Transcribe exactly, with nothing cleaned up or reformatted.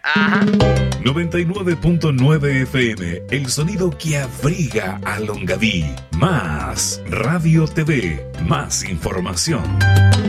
Ajá. noventa y nueve punto nueve F M, el sonido que abriga a Longaví. Más Radio T V, más información.